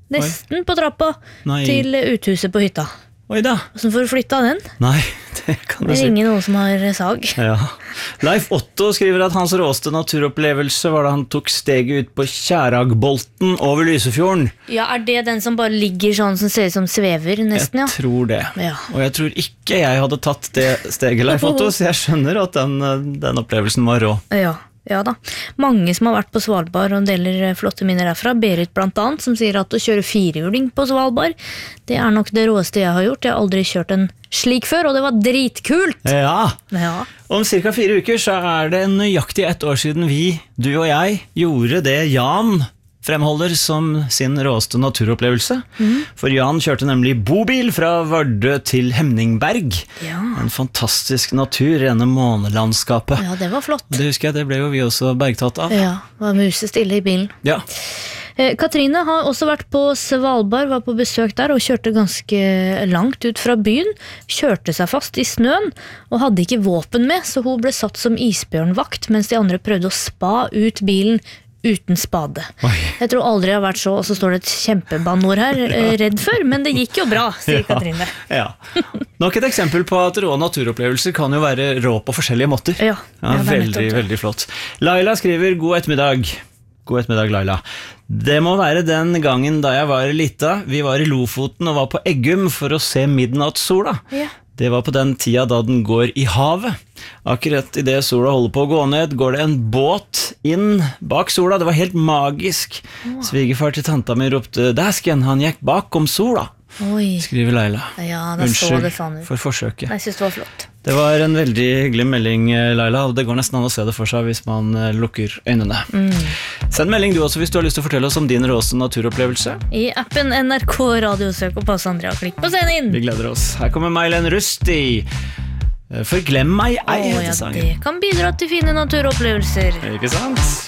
Nesten på trappa Nei. til uthuset på hytta. Oi da. Hvordan får du flytta den? Nei, det kan du Det si. ringer noen som har sag. Ja. Leif Otto skriver at hans råeste naturopplevelse var da han tok steget ut på Kjæragbolten over Lysefjorden. Ja, er det den som bare ligger sånn som ser ut som svever, nesten, ja? Jeg tror det. Ja. Og jeg tror ikke jeg hadde tatt det steget, Leif Otto, så jeg skjønner at den opplevelsen var rå. Ja da. Mange som har vært på Svalbard og deler flotte minner derfra, Berit blant annet, som sier at å kjøre firehjuling på Svalbard, det er nok det råeste jeg har gjort. Jeg har aldri kjørt en slik før, og det var dritkult! Ja. Ja. Om ca. 4 uker så er det nøyaktig 1 år siden du og jeg, gjorde det Jan fremholder som sin råeste naturopplevelse. For Jan kjørte nemlig bobil fra Vardø til Hemningberg. Ja. En fantastisk natur, rene månelandskapet. Ja, det var flott. Det husker jeg, det ble jo vi også bergtatt av. Ja, var musestille i bilen. Ja. Katrine har også vært på Svalbard, var på besøk der og kjørte ganske langt ut fra byen. Kjørte seg fast i snøen og hadde ikke våpen med, så hun ble satt som isbjørnvakt, mens de andre prøvde å spa ut bilen uten spade. Oi. Jeg tror aldri jeg har vært så, og så står det et kjempebanord her, redd før, men det gikk jo bra, sier Katrine. Ja. Nok et eksempel på at rå naturopplevelser kan jo være rå på forskjellige måter. Ja, det er veldig, nettopp det. veldig flott. Laila skriver, god ettermiddag. God ettermiddag, Laila. Det må være den gangen da jeg var lita. Vi var i Lofoten og var på Eggum for å se midnattssola. Ja. Det var på den tida da den går i havet. Akkurat i det sola holder på å gå ned, går det en båt inn bak sola. Det var helt magisk. Svigerfar til tanta mi ropte, «Dæsken, han gikk bakom sola», Oi. skriver Laila. Ja, det så det sånn ut. for forsøket. Jeg synes det var flott. Det var en veldig hyggelig melding, Laila, og det går nesten an å se det for seg hvis man lukker øynene. Send melding du også hvis du har lyst til å fortelle oss om din råeste naturopplevelse. I appen NRK Radiosøk og pass Andrea, klikk på send inn. Vi gleder oss. Her kommer Mailen Rusti. For glem meg ei, Å, heter ja, sangen. det kan bidra til fine naturopplevelser. Ikke sant?